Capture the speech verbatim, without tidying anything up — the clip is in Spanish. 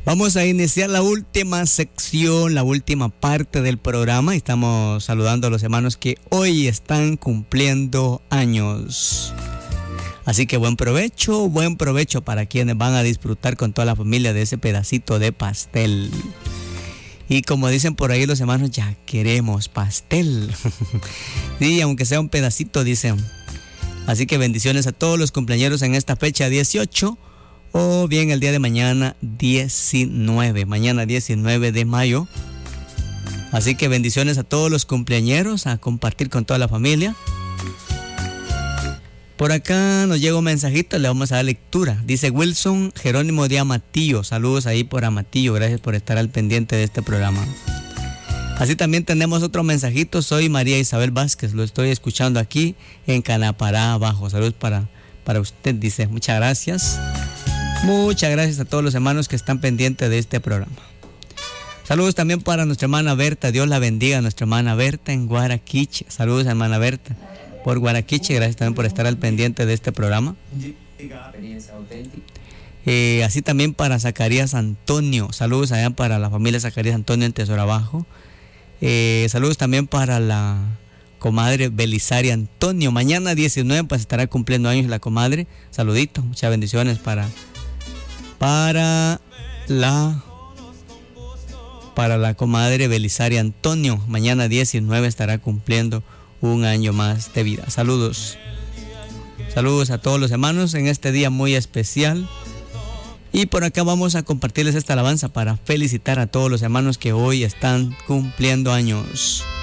Vamos a iniciar la última sección, la última parte del programa. Estamos saludando a los hermanos que hoy están cumpliendo años. Así que buen provecho, buen provecho para quienes van a disfrutar con toda la familia de ese pedacito de pastel. Y como dicen por ahí los hermanos, ya queremos pastel. Sí, aunque sea un pedacito, dicen. Así que bendiciones a todos los cumpleañeros en esta fecha dieciocho. O bien el día de mañana diecinueve, mañana diecinueve de mayo. Así que bendiciones a todos los cumpleañeros, a compartir con toda la familia. Por acá nos llega un mensajito, le vamos a dar lectura. Dice Wilson Jerónimo de Amatillo, saludos ahí por Amatillo, gracias por estar al pendiente de este programa. Así también tenemos otro mensajito, soy María Isabel Vázquez, lo estoy escuchando aquí en Canapará abajo. Saludos para, para usted, dice, muchas gracias. Muchas gracias a todos los hermanos que están pendientes de este programa. Saludos también para nuestra hermana Berta. Dios la bendiga, nuestra hermana Berta en Guaraquiche. Saludos, hermana Berta, por Guaraquiche. Gracias también por estar al pendiente de este programa. Eh, así también para Zacarías Antonio. Saludos allá para la familia Zacarías Antonio en Tesoro Abajo. Eh, saludos también para la comadre Belisaria Antonio. Mañana diecinueve pues estará cumpliendo años la comadre. Saluditos, muchas bendiciones para... Para la para la comadre Belisaria Antonio. Mañana diecinueve estará cumpliendo un año más de vida. Saludos. Saludos a todos los hermanos en este día muy especial. Y por acá vamos a compartirles esta alabanza para felicitar a todos los hermanos que hoy están cumpliendo años.